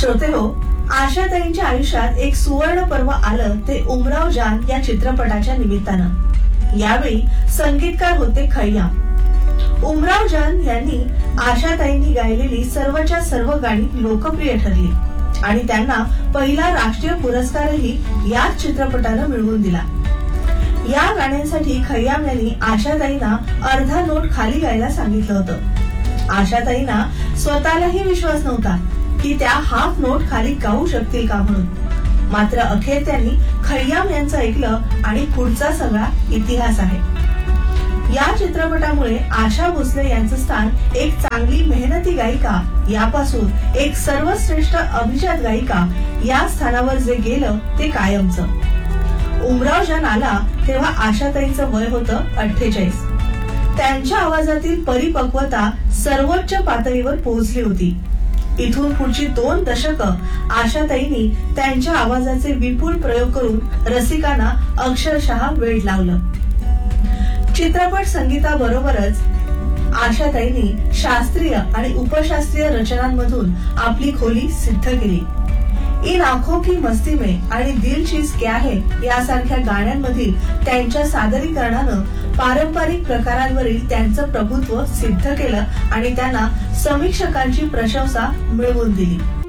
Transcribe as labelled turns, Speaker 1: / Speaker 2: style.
Speaker 1: श्रोतेहो, आशाताईंच्या आयुष्यात एक सुवर्ण पर्व आलं ते उमराव जान या चित्रपटाच्या निमित्तानं। यावेळी संगीतकार होते खय्याम। उमराव जान यांनी आशाताईंनी गायलेली सर्वच्या सर्व गाणी लोकप्रिय ठरली आणि त्यांना पहिला राष्ट्रीय पुरस्कारही याच चित्रपटानं मिळवून दिला। या गाण्यांसाठी खय्याम यांनी आशाताईंना अर्धा नोट खाली गायला सांगितलं होतं। आशाताईंना स्वतःलाही विश्वास नव्हता की त्या हाफ नोट खाली गाऊ शकतील का म्हणून, मात्र अखेर त्यांनी खय्याम यांचं ऐकलं आणि पुढचा सगळा इतिहास आहे। या चित्रपटामुळे आशा भोसले यांचं स्थान एक चांगली मेहनती गायिका यापासून एक सर्वश्रेष्ठ अभिजात गायिका या स्थानावर जे गेलं ते कायमचं। उमराव जान आला तेव्हा आशाताईंचं वय होतं 48। त्यांच्या आवाजातील परिपक्वता सर्वोच्च पातळीवर पोहोचली होती। इथून पुढची 2 दशकं आशाताईंनी त्यांच्या आवाजाचे विपुल प्रयोग करून रसिकांना अक्षरशः वेड लावलं। चित्रपट संगीताबरोबरच आशाताईंनी शास्त्रीय आणि उपशास्त्रीय रचनांमधून आपली खोली सिद्ध केली। इन आंखों की मस्ती में आणि दिल चीज क्या है यासारख्या गाण्यांमधील त्यांच्या सादरीकरणानं पारंपरिक प्रकारांवरील त्यांचं प्रभुत्व सिद्ध केलं आणि त्यांना समीक्षकांची प्रशंसा मिळवून दिली।